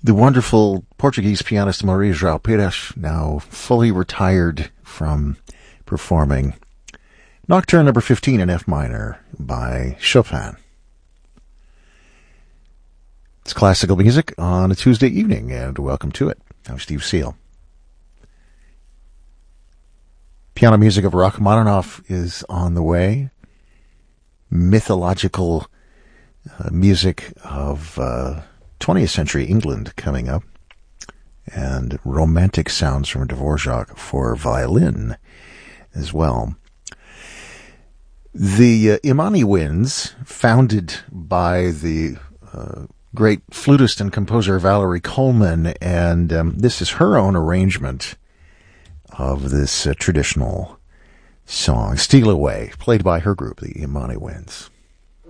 The wonderful Portuguese pianist Maria João Pires, now fully retired from performing Nocturne number 15 in F minor by Chopin. It's classical music on a Tuesday evening, and welcome to it. I'm Steve Seal. Piano music of Rachmaninoff is on the way. Mythological music of 20th century England coming up, and romantic sounds from Dvorak for violin as well. The Imani Winds, founded by the great flutist and composer Valerie Coleman, and this is her own arrangement of this traditional song, Steal Away, played by her group, the Imani Winds.